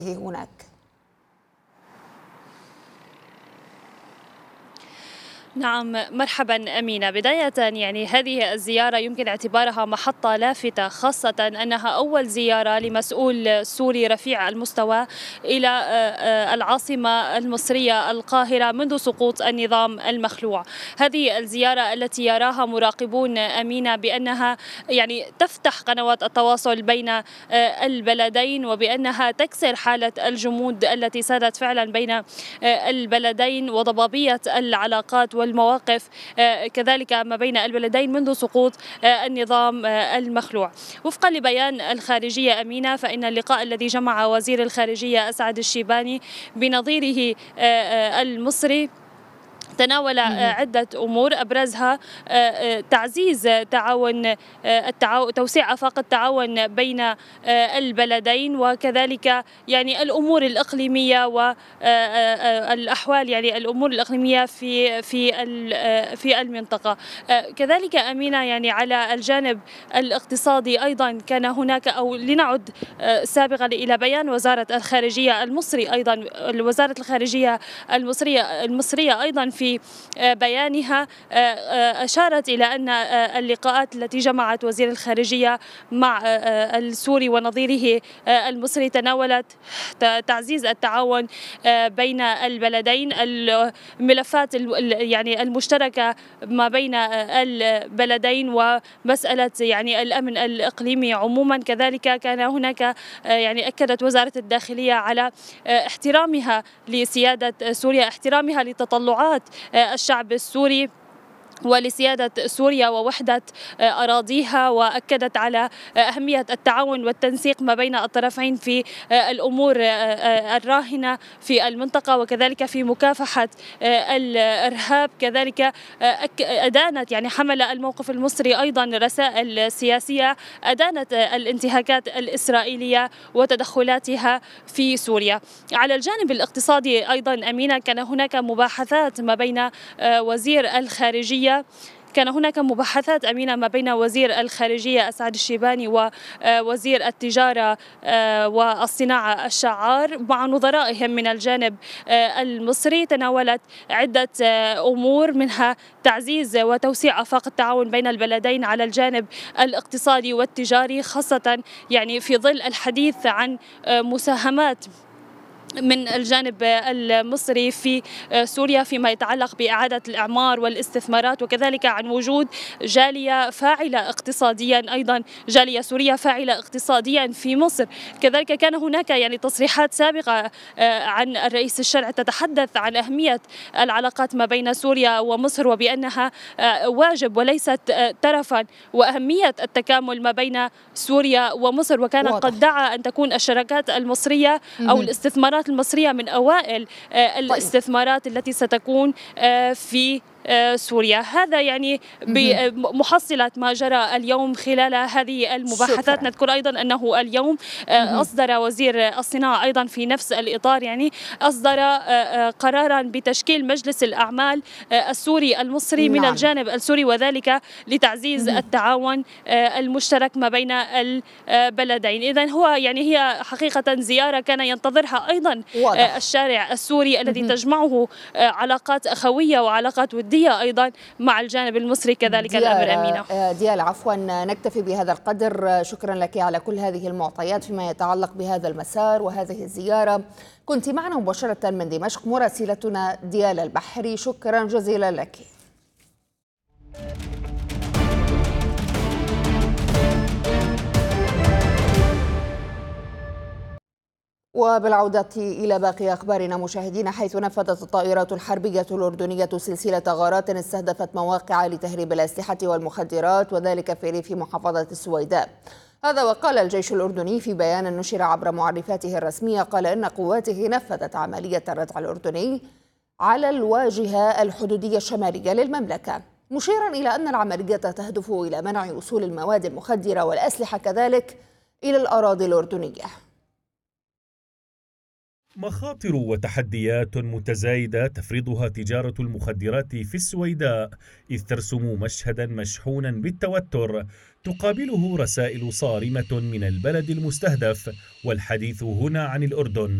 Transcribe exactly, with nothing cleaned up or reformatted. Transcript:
هناك. نعم، مرحبا أمينة. بداية يعني هذه الزيارة يمكن اعتبارها محطة لافتة، خاصة أنها أول زيارة لمسؤول سوري رفيع المستوى إلى العاصمة المصرية القاهرة منذ سقوط النظام المخلوع. هذه الزيارة التي يراها مراقبون أمينة بأنها يعني تفتح قنوات التواصل بين البلدين، وبأنها تكسر حالة الجمود التي سادت فعلا بين البلدين وضبابية العلاقات والمواقف كذلك ما بين البلدين منذ سقوط النظام المخلوع. وفقا لبيان الخارجية أمينة، فإن اللقاء الذي جمع وزير الخارجية أسعد الشيباني بنظيره المصري تناول عدة أمور، أبرزها تعزيز تعاون التعاو... توسيع آفاق التعاون بين البلدين، وكذلك يعني الأمور الإقليمية والأحوال يعني الأمور الإقليمية في في في المنطقة. كذلك أمينة يعني على الجانب الاقتصادي أيضا كان هناك، أو لنعد سابقا إلى بيان وزارة الخارجية المصري أيضا، وزارة الخارجية المصرية المصرية أيضا في بيانها أشارت إلى أن اللقاءات التي جمعت وزير الخارجية مع السوري ونظيره المصري تناولت تعزيز التعاون بين البلدين، الملفات يعني المشتركة ما بين البلدين، ومسألة يعني الأمن الإقليمي عموما. كذلك كان هناك يعني أكدت وزارة الداخلية على احترامها لسيادة سوريا، احترامها لتطلعات الشعب السوري ولسيادة سوريا ووحدة أراضيها، وأكدت على أهمية التعاون والتنسيق ما بين الطرفين في الأمور الراهنة في المنطقة، وكذلك في مكافحة الإرهاب. كذلك أدانت يعني حمل الموقف المصري أيضا رسائل سياسية، أدانت الانتهاكات الإسرائيلية وتدخلاتها في سوريا. على الجانب الاقتصادي أيضا أمينة كان هناك مباحثات ما بين وزير الخارجية كان هناك مباحثات أمينة ما بين وزير الخارجية أسعد الشيباني ووزير التجارة والصناعة الشعار مع نظرائهم من الجانب المصري. تناولت عدة أمور، منها تعزيز وتوسيع آفاق التعاون بين البلدين على الجانب الاقتصادي والتجاري، خاصة يعني في ظل الحديث عن مساهمات من الجانب المصري في سوريا فيما يتعلق بإعادة الإعمار والاستثمارات، وكذلك عن وجود جالية فاعلة اقتصاديا، أيضا جالية سورية فاعلة اقتصاديا في مصر. كذلك كان هناك يعني تصريحات سابقة عن الرئيس الشرعي تتحدث عن أهمية العلاقات ما بين سوريا ومصر، وبأنها واجب وليست ترفا، وأهمية التكامل ما بين سوريا ومصر. وكان واضح. قد دعا أن تكون الشراكات المصرية أو الاستثمارات المصرية من أوائل الاستثمارات التي ستكون في سوريا. هذا يعني بمحصلة ما جرى اليوم خلال هذه المباحثات. شكرا. نذكر أيضا أنه اليوم أصدر وزير الصناعة أيضا في نفس الإطار، يعني أصدر قرارا بتشكيل مجلس الأعمال السوري المصري من نعم. الجانب السوري، وذلك لتعزيز مم. التعاون المشترك ما بين البلدين. إذن هو يعني هي حقيقة زيارة كان ينتظرها أيضا واضح. الشارع السوري الذي تجمعه علاقات أخوية وعلاقات ودية أيضا مع الجانب المصري. كذلك الأمر أمينة. ديال عفوا نكتفي بهذا القدر. شكرا لك على كل هذه المعطيات فيما يتعلق بهذا المسار وهذه الزيارة. كنت معنا مباشرة من دمشق مراسلتنا ديال البحري، شكرا جزيلا لك. وبالعودة إلى باقي أخبارنا مشاهدينا، حيث نفذت الطائرات الحربية الأردنية سلسلة غارات استهدفت مواقع لتهريب الأسلحة والمخدرات، وذلك في ريف محافظة السويداء. هذا وقال الجيش الأردني في بيان نشر عبر معرفاته الرسمية، قال إن قواته نفذت عملية الردع الأردني على الواجهة الحدودية الشمالية للمملكة، مشيرا إلى أن العملية تهدف إلى منع وصول المواد المخدرة والأسلحة كذلك إلى الأراضي الأردنية. مخاطر وتحديات متزايدة تفرضها تجارة المخدرات في السويداء، إذ ترسم مشهدا مشحونا بالتوتر تقابله رسائل صارمة من البلد المستهدف، والحديث هنا عن الأردن.